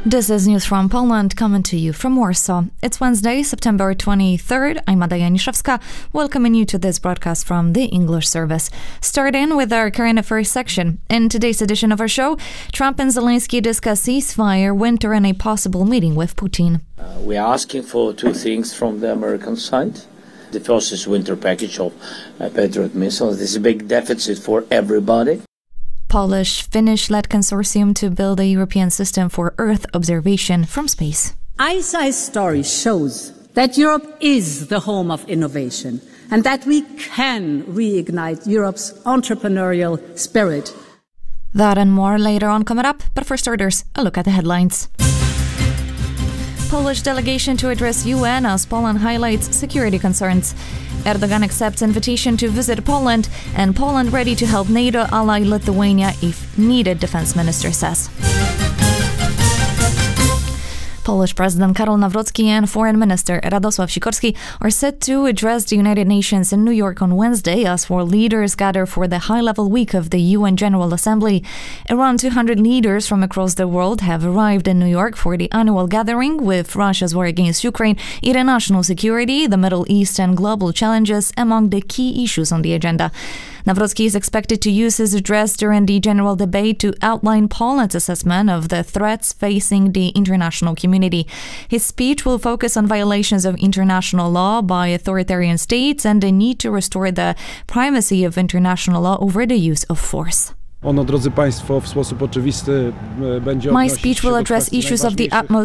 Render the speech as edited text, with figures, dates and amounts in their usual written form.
This is news from Poland, coming to you from Warsaw. It's Wednesday, September 23rd. I'm Ada Janiszewska, welcoming you to this broadcast from the English service. Starting with our current affairs section. In today's edition of our show, Trump and Zelensky discuss ceasefire, winter, and a possible meeting with Putin. We are asking for two things from the American side. The first is winter package of Patriot missiles. This is a big deficit for everybody. Polish-Finnish-led consortium to build a European system for Earth observation from space. ICEYE's story shows that Europe is the home of innovation and that we can reignite Europe's entrepreneurial spirit. That and more later on coming up, but for starters, a look at the headlines. Polish delegation to address UN as Poland highlights security concerns. Erdogan accepts invitation to visit Poland, and Poland ready to help NATO ally Lithuania if needed, defense minister says. Polish President Karol Nawrocki and Foreign Minister Radosław Sikorski are set to address the United Nations in New York on Wednesday as world leaders gather for the high-level week of the UN General Assembly. Around 200 leaders from across the world have arrived in New York for the annual gathering, with Russia's war against Ukraine, international security, the Middle East and global challenges among the key issues on the agenda. Nawrocki is expected to use his address during the general debate to outline Poland's assessment of the threats facing the international community. His speech will focus on violations of international law by authoritarian states and the need to restore the primacy of international law over the use of force. My speech will address issues of the utmost